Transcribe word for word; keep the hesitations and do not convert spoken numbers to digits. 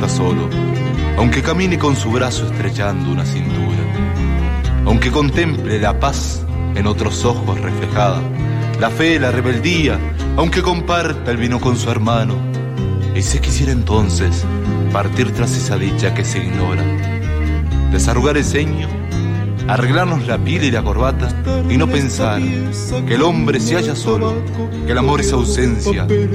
nunca solo, aunque camine con su brazo estrechando una cintura, aunque contemple la paz en otros ojos reflejada, la fe, la rebeldía, aunque comparta el vino con su hermano. Y si quisiera entonces partir tras esa dicha que se ignora, desarrugar el ceño, arreglarnos la piel y la corbata y no pensar que el hombre se halla solo, que el amor es ausencia